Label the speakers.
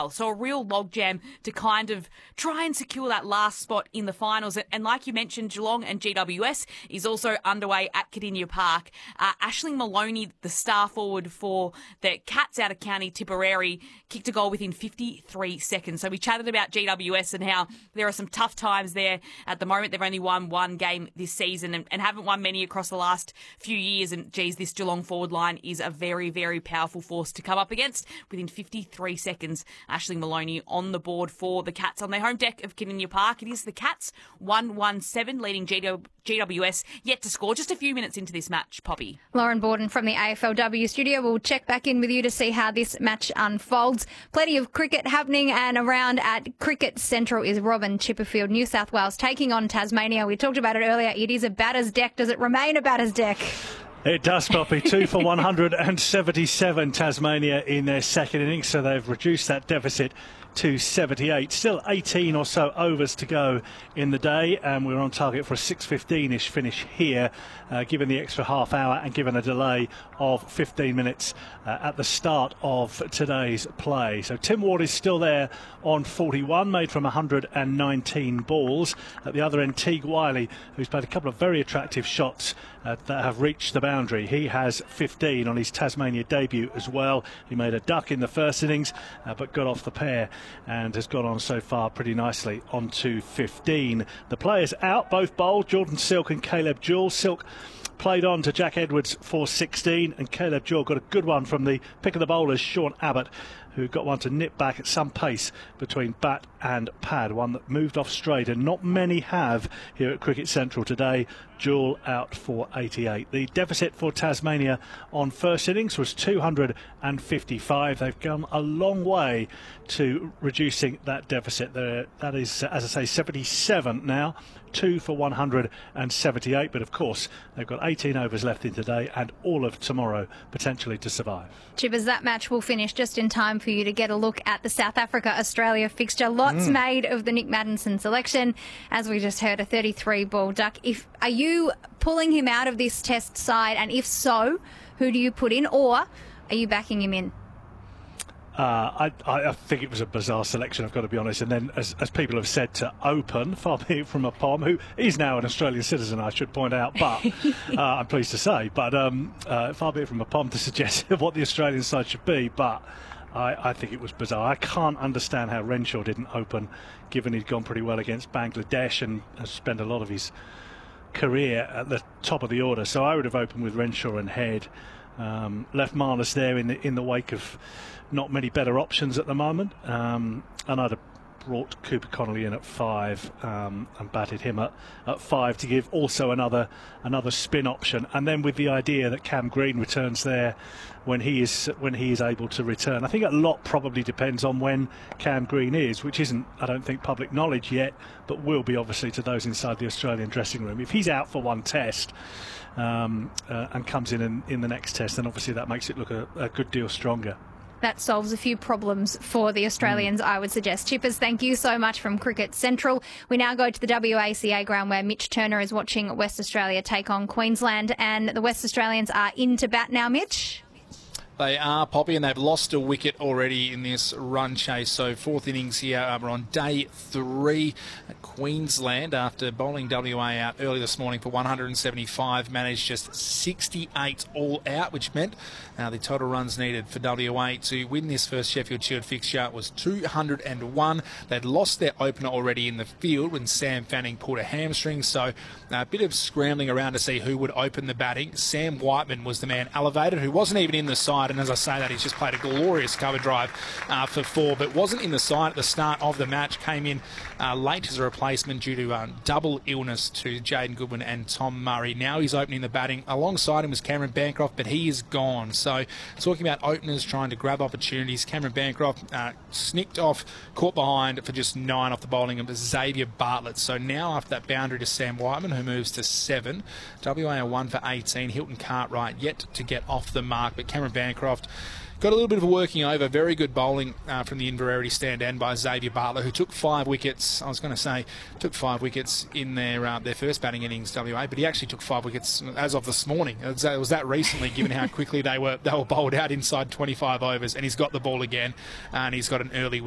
Speaker 1: well. So a real logjam to kind of try and secure that last spot in the finals. And like you mentioned, Geelong and GWS is also underway at Kardinia Park. Aisling Maloney, the star forward for the Cats out of County Tipperary, kicked a goal within 53 seconds. So we chatted about GWS and how there are some tough times there at the moment. They've only won one game this season and haven't won many across the last few years. And geez, this Geelong forward line is a very, very powerful force to come up against. Within 53 seconds, Aisling Maloney on the board for the Cats on their home deck of Kardinia Park. It is the Cats 1-1-7 leading GWS yet to score just a few minutes into this match, Poppy.
Speaker 2: Lauren Borden from the AFLW studio will check back in with you to see how this match unfolds. Plenty of cricket happening, and around at Cricket Central is Robin Chipperfield, New South Wales, taking on Tasmania. We talked about it earlier. It is a batter's deck. Does it remain a batter's deck?
Speaker 3: It does, Poppy. 2 for 177 Tasmania in their second innings, so they've reduced that deficit to 78. Still 18 or so overs to go in the day, and we're on target for a 6:15-ish finish here, given the extra half hour and given a delay of 15 minutes at the start of today's play. So Tim Ward is still there on 41, made from 119 balls. At the other end, Teague Wiley, who's played a couple of very attractive shots that have reached the boundary. He has 15 on his Tasmania debut as well. He made a duck in the first innings, but got off the pair and has gone on so far pretty nicely on to 15. The players out, both bowled, Jordan Silk and Caleb Jewell. Silk played on to Jack Edwards for 16, and Caleb Jewell got a good one from the pick of the bowlers, Sean Abbott, who got one to nip back at some pace between bat and pad, one that moved off straight, and not many have here at Cricket Central today. Jewell out for 88. The deficit for Tasmania on first innings was 255. They've gone a long way to reducing that deficit. That is, as I say, 77 now. 2 for 178, but of course they've got 18 overs left in today and all of tomorrow potentially to survive.
Speaker 2: Chippers, that match will finish just in time for you to get a look at the South Africa-Australia fixture. Lots made of the Nick Maddinson selection. As we just heard, a 33-ball duck. Are you pulling him out of this test side, and if so, who do you put in, or are you backing him in?
Speaker 3: I think it was a bizarre selection, I've got to be honest. And then, as people have said, to open, far be it from a Pom, who is now an Australian citizen, I should point out, but I'm pleased to say, but far be it from a Pom to suggest what the Australian side should be, but I think it was bizarre. I can't understand how Renshaw didn't open, given he'd gone pretty well against Bangladesh and has spent a lot of his career at the top of the order. So I would have opened with Renshaw and Head. Left Marnus there in the wake of not many better options at the moment, and I'd have brought Cooper Connolly in at 5 and batted him at 5 to give also another spin option, and then with the idea that Cam Green returns there when he is able to return. I think a lot probably depends on when Cam Green is, which isn't, I don't think, public knowledge yet, but will be obviously to those inside the Australian dressing room. If he's out for one test and comes in the next test, then obviously that makes it look a good deal stronger.
Speaker 2: That solves a few problems for the Australians, I would suggest. Chippers, thank you so much from Cricket Central. We now go to the WACA ground where Mitch Turner is watching West Australia take on Queensland, and the West Australians are into bat now, Mitch.
Speaker 4: They are, Poppy, and they've lost a wicket already in this run chase. So fourth innings here, we're on day 3 at Queensland after bowling WA out early this morning for 175, managed just 68 all out, which meant the total runs needed for WA to win this first Sheffield Shield fixture was 201. They'd lost their opener already in the field when Sam Fanning pulled a hamstring, so a bit of scrambling around to see who would open the batting. Sam Whiteman was the man elevated, who wasn't even in the side, and as I say that, he's just played a glorious cover drive for 4, but wasn't in the side at the start of the match, came in late as a replacement due to double illness to Jaden Goodwin and Tom Murray. Now he's opening the batting. Alongside him was Cameron Bancroft, but he is gone. So talking about openers trying to grab opportunities, Cameron Bancroft snicked off, caught behind for just 9 off the bowling of Xavier Bartlett. So now after that boundary to Sam Whiteman, who moves to 7, WA are 1 for 18. Hilton Cartwright yet to get off the mark, but Cameron Bancroft got a little bit of a working over. Very good bowling from the Inverarity stand and by Xavier Bartlett, who took 5 wickets. I was going to say took 5 wickets in their first batting innings, WA, but he actually took 5 wickets as of this morning. It was that recently, given how quickly they were bowled out inside 25 overs, and he's got the ball again, and he's got an early